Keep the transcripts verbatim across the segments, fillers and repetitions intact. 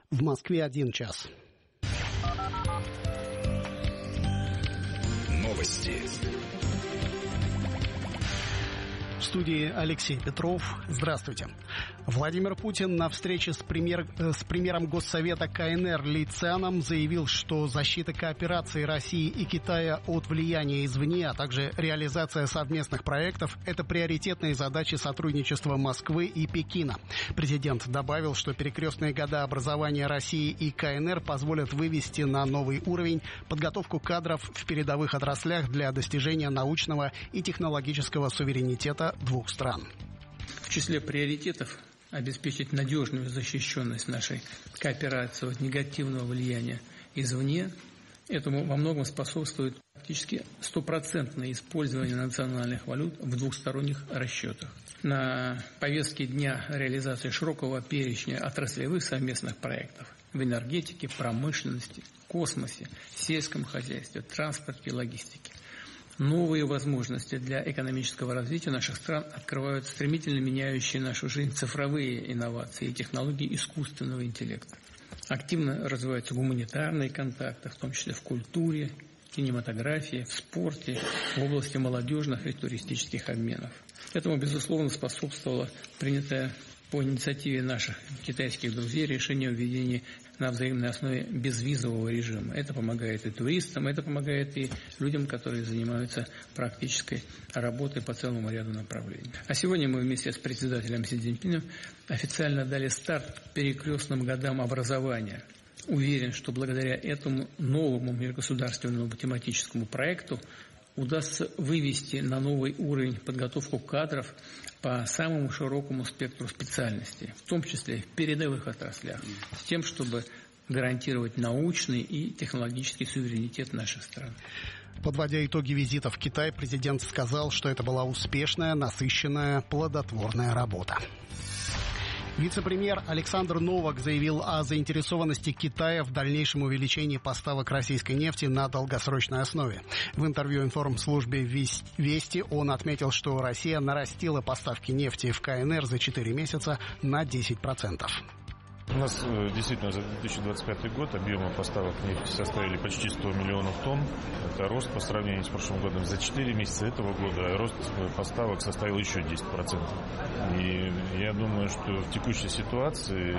В Москве один час. Новости. В студии Алексей Петров. Здравствуйте. Владимир Путин на встрече с, премьер, с премьером Госсовета КНР Ли Цяном заявил, что защита кооперации России и Китая от влияния извне, а также реализация совместных проектов – это приоритетные задачи сотрудничества Москвы и Пекина. Президент добавил, что перекрестные года образования России и КНР позволят вывести на новый уровень подготовку кадров в передовых отраслях для достижения научного и технологического суверенитета двух стран. В числе приоритетов обеспечить надежную защищенность нашей кооперации от негативного влияния извне. Этому во многом способствует практически стопроцентное использование национальных валют в двухсторонних расчетах. На повестке дня реализации широкого перечня отраслевых совместных проектов в энергетике, промышленности, космосе, сельском хозяйстве, транспорте и логистике. Новые возможности для экономического развития наших стран открывают стремительно меняющие нашу жизнь цифровые инновации и технологии искусственного интеллекта. Активно развиваются гуманитарные контакты, в том числе в культуре, кинематографии, в спорте, в области молодежных и туристических обменов. Этому, безусловно, способствовало принятое по инициативе наших китайских друзей решение о введении на взаимной основе безвизового режима. Это помогает и туристам, это помогает и людям, которые занимаются практической работой по целому ряду направлений. А сегодня мы вместе с председателем Си Цзиньпином официально дали старт перекрестным годам образования. Уверен, что благодаря этому новому межгосударственному математическому проекту удастся вывести на новый уровень подготовку кадров по самому широкому спектру специальностей, в том числе в передовых отраслях, с тем, чтобы гарантировать научный и технологический суверенитет наших стран. Подводя итоги визита в Китай, президент сказал, что это была успешная, насыщенная, плодотворная работа. Вице-премьер Александр Новак заявил о заинтересованности Китая в дальнейшем увеличении поставок российской нефти на долгосрочной основе. В интервью информслужбе «Вести» он отметил, что Россия нарастила поставки нефти в КНР за четыре месяца на десять процентов. У нас действительно за две тысячи двадцать пятый год объемы поставок нефти составили почти сто миллионов тонн. Это рост по сравнению с прошлым годом. За четыре месяца этого года рост поставок составил еще десять процентов. И я думаю, что в текущей ситуации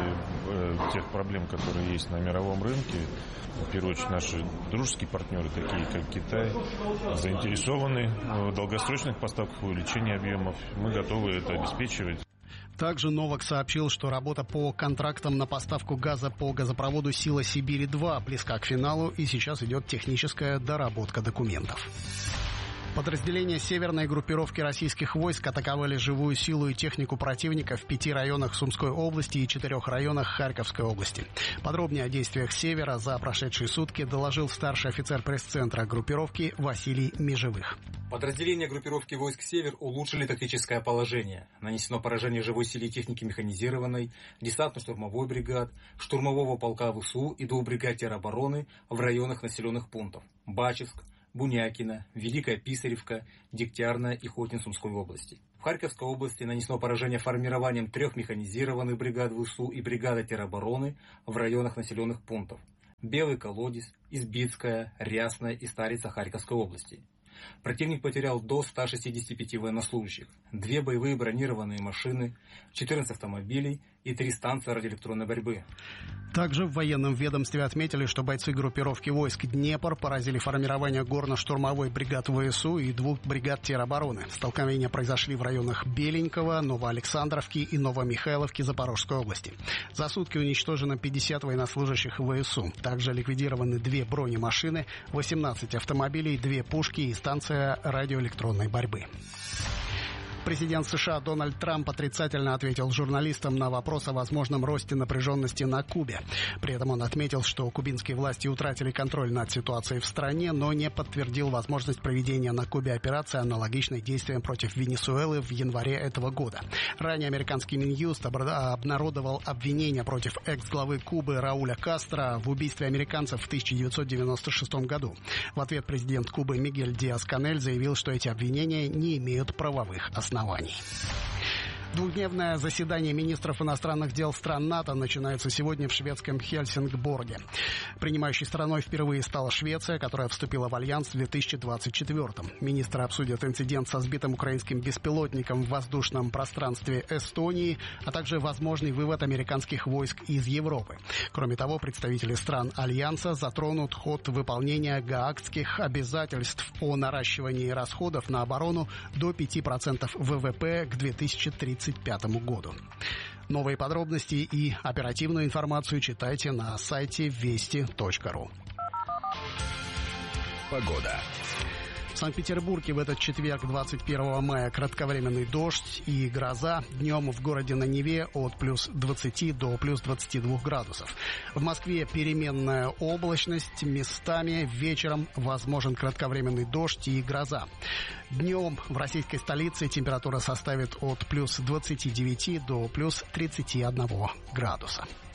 тех проблем, которые есть на мировом рынке, в первую очередь наши дружеские партнеры, такие как Китай, заинтересованы в долгосрочных поставках, увеличении объемов. Мы готовы это обеспечивать. Также Новак сообщил, что работа по контрактам на поставку газа по газопроводу «Сила Сибири-два» близка к финалу, и сейчас идет техническая доработка документов. Подразделения северной группировки российских войск атаковали живую силу и технику противника в пяти районах Сумской области и четырех районах Харьковской области. Подробнее о действиях Севера за прошедшие сутки доложил старший офицер пресс-центра группировки Василий Межевых. Подразделения группировки войск «Север» улучшили тактическое положение. Нанесено поражение живой силе и техники механизированной, десантно-штурмовой бригад, штурмового полка ВСУ и двух бригад теробороны в районах населенных пунктов Бачевск, Бунякина, Великая Писаревка, Дегтярная и Хотин Сумской области. В Харьковской области нанесено поражение формированием трех механизированных бригад ВСУ и бригады теробороны в районах населенных пунктов Белый Колодец, Избицкая, Рясная и Старица Харьковской области. Противник потерял до ста шестидесяти пяти военнослужащих, две боевые бронированные машины, четырнадцать автомобилей и три станции радиоэлектронной борьбы. Также в военном ведомстве отметили, что бойцы группировки войск «Днепр» поразили формирование горно-штурмовой бригад ВСУ и двух бригад теробороны. Столкновения произошли в районах Беленького, Новоалександровки и Новомихайловки Запорожской области. За сутки уничтожено пятьдесят военнослужащих ВСУ. Также ликвидированы две бронемашины, восемнадцать автомобилей, две пушки и станция радиоэлектронной борьбы. Президент США Дональд Трамп отрицательно ответил журналистам на вопрос о возможном росте напряженности на Кубе. При этом он отметил, что кубинские власти утратили контроль над ситуацией в стране, но не подтвердил возможность проведения на Кубе операции, аналогичной действиям против Венесуэлы в январе этого года. Ранее американский Минюст обнародовал обвинения против экс-главы Кубы Рауля Кастро в убийстве американцев в тысяча девятьсот девяносто шестом году. В ответ президент Кубы Мигель Диас-Канель заявил, что эти обвинения не имеют правовых оснований. Двухдневное заседание министров иностранных дел стран НАТО начинается сегодня в шведском Хельсингборге. Принимающей страной впервые стала Швеция, которая вступила в альянс в две тысячи двадцать четвёртом. Министры обсудят инцидент со сбитым украинским беспилотником в воздушном пространстве Эстонии, а также возможный вывод американских войск из Европы. Кроме того, представители стран альянса затронут ход выполнения гаагских обязательств о наращивании расходов на оборону до пяти процентов ВВП к две тысячи тридцать пятому году. Новые подробности и оперативную информацию читайте на сайте вести точка ру. Погода. В Санкт-Петербурге в этот четверг, двадцать первого мая, кратковременный дождь и гроза. Днем в городе на Неве от плюс двадцати до плюс двадцати двух градусов. В Москве переменная облачность. Местами вечером возможен кратковременный дождь и гроза. Днем в российской столице температура составит от плюс двадцати девяти до плюс тридцати одного градуса.